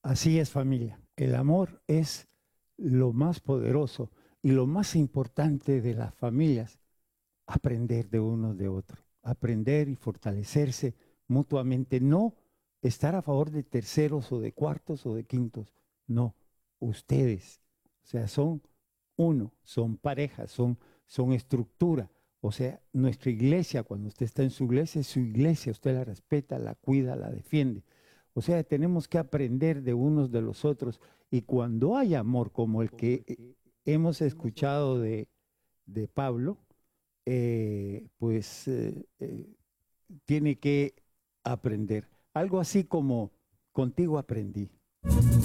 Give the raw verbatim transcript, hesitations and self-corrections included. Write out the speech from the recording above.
Así es, familia. El amor es lo más poderoso y lo más importante de las familias. Aprender de unos de otros. Aprender y fortalecerse mutuamente. No estar a favor de terceros o de cuartos o de quintos. No, ustedes. O sea, son uno, son parejas, son, son estructura. O sea, nuestra iglesia, cuando usted está en su iglesia, es su iglesia. Usted la respeta, la cuida, la defiende. O sea, tenemos que aprender de unos de los otros. Y cuando hay amor como el que eh, hemos escuchado de, de Pablo, eh, pues eh, eh, tiene que aprender. Algo así como contigo aprendí.